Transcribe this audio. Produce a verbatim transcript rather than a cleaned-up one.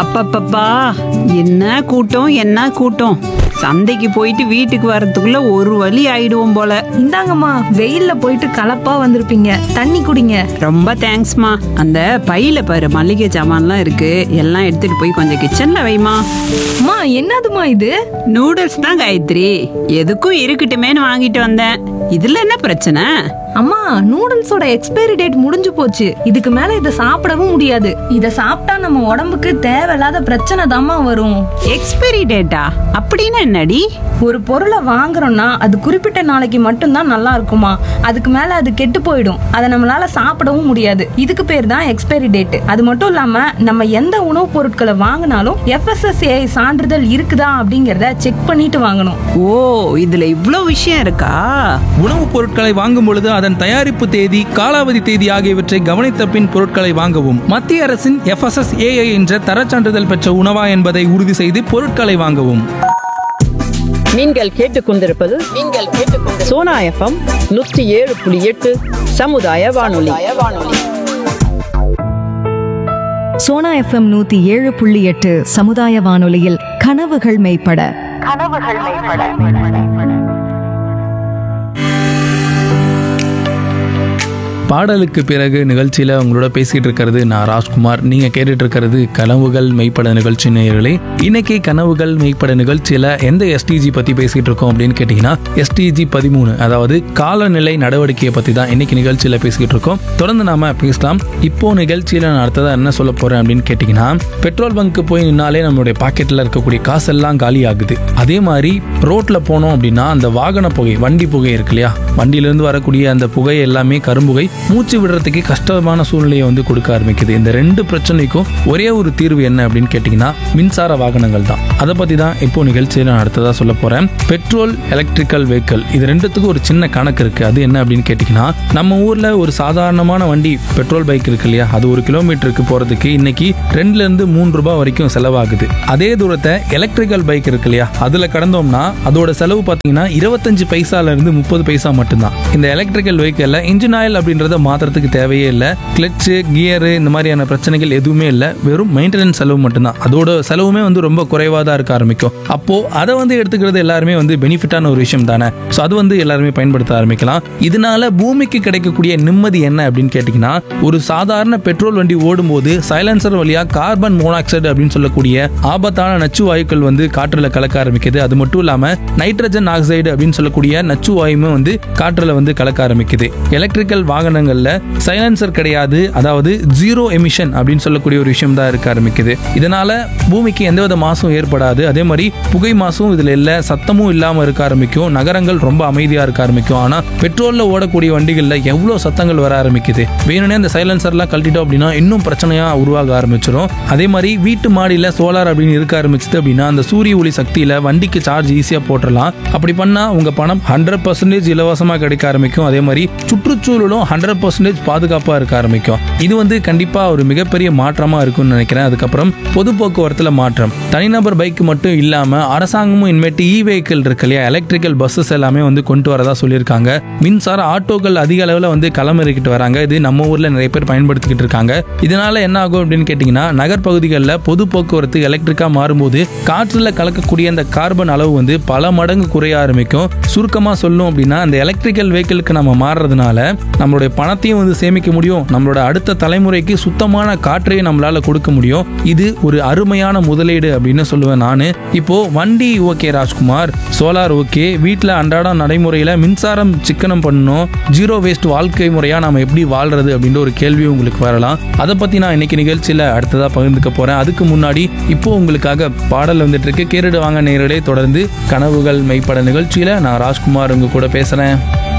அப்பப்பப்பா, என்ன கூட்டம் என்ன கூட்டம்! சந்தைக்கு போயிட்டு வீட்டுக்கு வர்றதுக்குள்ள ஒரு வழி ஆயிடுவோம் போல. இந்தாங்கம்மா, வெயில்ல போயிட்டு கலப்பா வந்திருப்பீங்க, தண்ணி குடிங்க. ரொம்ப தேங்க்ஸ்மா. அந்த பையில பாரு, மளிகை சாமான்லாம் இருக்கு, எல்லாம் எடுத்துட்டு போய் கொஞ்சம் கிச்சன்ல வைமா. அம்மா, என்னதுமா இது? நூடுல்ஸ் தான் காயத்ரி, எதுக்கும் இருக்கட்டுமேன்னு வாங்கிட்டு வந்தேன். இதுல என்ன பிரச்சனை? அம்மா, நூடுல்ஸோட எக்ஸ்பைரி டேட் முடிஞ்சு போச்சு. இதுக்கு மேல இதை சாப்பிடவும் முடியாது. இத சாப்பிட்டா நம்ம உடம்புக்கு தேவையில்லாத பிரச்சனை தாம்மா வரும். Expiry data? அப்படின்னா என்னடி? ஒரு பொருளை வாங்குறோம்னா அது குறிப்பிட்ட நாளைக்கு மட்டும்தான் நல்லா இருக்குமா? அதுக்கு மேல அது கெட்டு போயிடும். அதை நம்மளால சாப்பிடவும் முடியாது. இதுக்கு பேர் தான் எக்ஸ்பைரி டேட். அது மட்டும் இல்லாம நம்ம எந்த உணவுப் பொருட்களை வாங்கினாலும் எஃப் எஸ் எஸ் ஏ ஐ சான்றிதழ் இருக்குதா அப்படிங்கறத செக் பண்ணிட்டு வாங்கணும். ஓ, இதுல இவ்ளோ விஷயம் இருக்கா? உணவுப் பொருட்களை வாங்கும் பொழுது அதன் தயாரிப்பு தேதி, காலாவதி தேதி ஆகியவற்றை கவனித்த பின் பொருட்களை வாங்கவும். மத்திய அரசின் எஃப் எஸ் எஸ் ஏ ஐ என்ற தரச் சான்றிதழ் பெற்ற உணவா என்பதை உறுதி செய்து பொருட்களை வாங்கவும். நீங்கள் கேட்டுக்கொண்டிருப்பது நீங்கள் கேட்டுக்கொண்டு சோனா எஃப்எம் நூற்றி ஏழு புள்ளி எட்டு சமுதாய வானொலி. சோனா எஃப்எம் நூத்தி ஏழு புள்ளி எட்டு சமுதாய வானொலியில் கனவுகள் மெய்ப்பட. கனவுகள் மெய்ப்பட. பாடலுக்கு பிறகு நிகழ்ச்சியில் உங்களோட பேசிகிட்டு இருக்கிறது நான் ராஜ்குமார். நீங்கள் கேட்டுட்டு இருக்கிறது கனவுகள் மெய்ப்பட நிகழ்ச்சி நேயர்களே. இன்னைக்கு கனவுகள் மெய்ப்பட நிகழ்ச்சியில் எந்த எஸ்டிஜி பற்றி பேசிகிட்டு இருக்கோம் அப்படின்னு கேட்டிங்கன்னா, எஸ்டிஜி பதிமூணு, அதாவது காலநிலை நடவடிக்கையை பற்றி தான் இன்னைக்கு நிகழ்ச்சியில் பேசிக்கிட்டு இருக்கோம். தொடர்ந்து நாம பேசலாம். இப்போ நிகழ்ச்சியில் நான் அடுத்ததாக என்ன சொல்ல போகிறேன் அப்படின்னு கேட்டிங்கன்னா, பெட்ரோல் பங்க்கு போய் நின்னாலே நம்மளுடைய பாக்கெட்டில் இருக்கக்கூடிய காசெல்லாம் காலி ஆகுது. அதே மாதிரி ரோட்டில் போனோம் அப்படின்னா அந்த வாகன புகை, வண்டி புகை இருக்கு இல்லையா, வண்டியிலேருந்து வரக்கூடிய அந்த புகை எல்லாமே கரும்புகை, மூச்சு விடுறதுக்கு கஷ்டமான சூழ்நிலையை வந்து கொடுக்க ஆரம்பிக்குது. இந்த ரெண்டு பிரச்சனைக்கும் ஒரே ஒரு தீர்வு என்ன அப்படின்னு கேட்டிங்கன்னா, மின்சார வாகனங்கள் தான். அதை பற்றி தான் இப்போ நிகழ்ச்சியில் நான் அடுத்ததாக சொல்ல போகிறேன். பெட்ரோல், எலக்ட்ரிக்கல் வெஹிக்கிள், இது ரெண்டுத்துக்கும் ஒரு சின்ன கணக்கு இருக்குது. அது என்ன அப்படின்னு கேட்டிங்கன்னா, நம்ம ஊரில் ஒரு சாதாரணமான வண்டி பெட்ரோல் பைக் இருக்கு இல்லையா, அது ஒரு கிலோமீட்டருக்கு போகிறதுக்கு இன்னைக்கு ரெண்டுலேருந்து மூணு ரூபாய் வரைக்கும் செலவாகுது. அதே தூரத்தை எலக்ட்ரிக்கல் பைக் இருக்கு இல்லையா, அதில் கடந்தோம்னா அதோட செலவு பார்த்தீங்கன்னா இருபத்தஞ்சு பைசாலேருந்து முப்பது பைசா மட்டும்தான். இந்த எலக்ட்ரிக்கல் வெஹிக்கிளில் இன்ஜின் ஆயில் அப்படின்றத மாத்திரத்துக்கு தேவையே இல்லை. கிளச்சு, கியரு, இந்த மாதிரியான பிரச்சனைகள் எதுவுமே இல்லை. வெறும் மெயின்டெனன்ஸ் செலவு மட்டும்தான். அதோட செலவுமே வந்து ரொம்ப குறைவாக தான் இருக்க ஆரம்பிக்கும். அப்போ அதை வந்து எடுத்துக்கிறது எல்லாருமே வந்து பெனிஃபிட்டான ஒரு விஷயம் தானே. ஸோ அது வந்து எல்லாருமே பயன்படுத்த ஆரம்பிக்கலாம். இதனால பூமிக்கு கிடைக்கக்கூடிய நிம்மதி என்ன அப்படின்னு கேட்டிங்கன்னா, ஒரு சாதாரண பெட்ரோல் வண்டி ஓடும்போது சைலன்சர் வழியாக கார்பன் மோனாக்சைடு அப்படின்னு சொல்லக்கூடிய ஆபத்தான நச்சு வாயுக்கள் வந்து காற்றுல கலக்க ஆரம்பிக்குது. அது மட்டும் இல்லாமல் நைட்ரஜன் ஆக்சைடு அப்படின்னு சொல்லக்கூடிய நச்சு வாயுமே வந்து காற்றுல வந்து கலக்க ஆரம்பிக்குது. எலக்ட்ரிக்கல் வாகனங்கள்ல சைலன்சர் கிடையாது, அதாவது ஜீரோ எமிஷன் அப்படின்னு சொல்லக்கூடிய ஒரு விஷயம் தான் இருக்க ஆரம்பிக்குது. இதனால பூமிக்கு எந்தவித மாசும் ஏற்படாது. அதே மாதிரி புகை மாசும் இதுல இல்ல, சத்தமும் இல்லாம இருக்க ஆரம்பிக்கும். நகரங்கள் ரொம்ப அமைதியா இருக்க ஆரம்பிக்கும். ஆனா பெட்ரோல்ல ஓடக்கூடிய வண்டிகள்ல எவ்வளவு சத்தங்கள் வர ஆரம்பிக்குது. வேணும்னே அந்த சைலன்சர்லாம் கழட்டிட்டோம் அப்படின்னா இன்னும் பிரச்சனையா உருவாக ஆரம்பிச்சிடும். அதே மாதிரி வீட்டு மாடியில சோலார் அப்படின்னு இருக்க ஆரம்பிச்சது அப்படின்னா அந்த சூரிய ஒளி சக்தியில வண்டிக்கு சார்ஜ் ஈஸியா போட்டுடலாம். அப்படி பண்ணா உங்க பணம் ஹண்ட்ரட் பர்சன்டேஜ் இலவசமா கிடைக்க ஆரம்பிக்கும். அதே மாதிரி சுற்றுச்சூழலும் ஹண்ட்ரட் பர்சன்டேஜ் பாதுகாப்பா இருக்க ஆரம்பிக்கும். இது வந்து கண்டிப்பா ஒரு மிகப்பெரிய மாற்றமா இருக்கும்னு நினைக்கிறேன். அதுக்கப்புறம் பொது போக்குவரத்துல மாற்றம், தனிநபர் பைக் மட்டும் இல்லாம அரசாங்கமும் இனிமேட்டு இ வெஹிக்கிள் இருக்கு இல்லையா, எலக்ட்ரிக்கல் பஸ்ஸஸ் எல்லாமே வந்து கொண்டு வரதா சொல்லியிருக்காங்க. மின்சார ஆட்டோக்கள் அதிக அளவில் வந்து களமிறக்கிட்டு வராங்க. இது நம்ம ஊர்ல நிறைய பேர் பயன்படுத்திக்கிட்டு இருக்காங்க. இதனால என்ன ஆகும் அப்படின்னு கேட்டீங்கன்னா, நகர்பகுதிகளில் பொது போக்குவரத்து எலக்ட்ரிக்கா மாறும்போது காற்றுல கலக்கக்கூடிய அந்த கார்பன் அளவு வந்து பல மடங்கு குறைய ஆரம்பிக்கும். சுருக்கமா சொல்லும் அப்படின்னா, அந்த எலக்ட்ரிக்கல் வெஹிக்கிளுக்கு நம்ம மாறுறதுனால நம்மளுடைய பணத்தையும் வந்து சேமிக்க முடியும். நம்மளோட அடுத்த தலைமுறைக்கு சுத்தமான காற்றையும் நம்மளால கொடுக்க முடியும். இது ஒரு அருமையான முதலீடு அப்படின்னு சொல்லுவேன் நானு. இப்போ வண்டி ஓகே ராஜ்குமார், சோலார் ஓகே, வீட்டில் அன்றாட நடைமுறையில மின்சாரம் சிக்கனம் பண்ணணும், ஜீரோ வேஸ்ட் வாழ்க்கை முறையா நாம எப்படி வாழ்றது அப்படின்ற ஒரு கேள்வி உங்களுக்கு வரலாம். அதை பத்தி நான் இன்னைக்கு நிகழ்ச்சியில அடுத்ததா பகிர்ந்துக்க போறேன். அதுக்கு முன்னாடி இப்போ உங்களுக்காக பாடல் வந்துட்டு இருக்கு, கேட்டுட்டு வாங்க நேயர்களே. தொடர்ந்து கனவுகள் மெய்ப்பட நிகழ்ச்சியில நான் ராஜ்குமார் உங்க கூட பேசுறேன்.